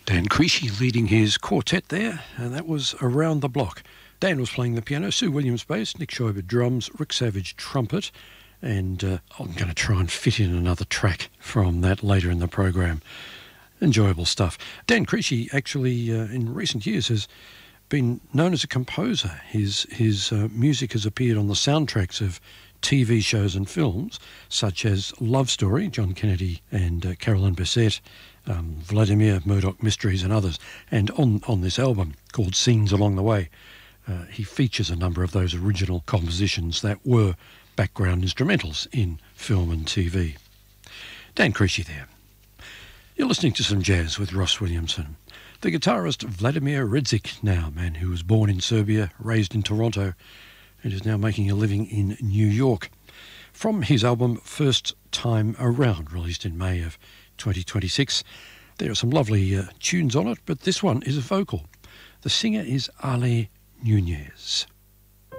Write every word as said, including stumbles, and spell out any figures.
Dan Creasy leading his quartet there, and that was Around the Block. Dan was playing the piano, Sue Williams bass, Nick Schreiber drums, Rick Savage trumpet, and uh, I'm going to try and fit in another track from that later in the program. Enjoyable stuff. Dan Creasy actually, uh, in recent years, has been known as a composer. His, his uh, music has appeared on the soundtracks of T V shows and films, such as Love Story, John Kennedy and uh, Carolyn Bessette, um, Vladimir, Murdoch Mysteries and others. And on, on this album called Scenes Along the Way, uh, he features a number of those original compositions that were background instrumentals in film and T V. Dan Creasy there. You're listening to some jazz with Ross Williamson. The guitarist Vladimir Redzik, now man who was born in Serbia, raised in Toronto, and is now making a living in New York. From his album First Time Around, released in May of twenty twenty-six, there are some lovely uh, tunes on it, but this one is a vocal. The singer is Ale Nunez.